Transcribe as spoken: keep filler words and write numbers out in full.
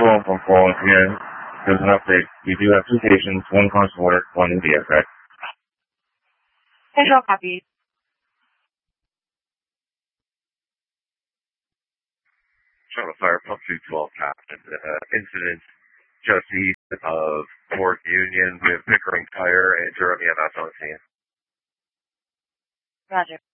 Roll from calling again. There's an update. We do have two patients, one constant water, one in D F X. Visual copy. Charlotte Fire Pump two twelve Captain. Uh, incident just east of Fourth Union with Pickering Tire and Jeremy M S on scene. Roger.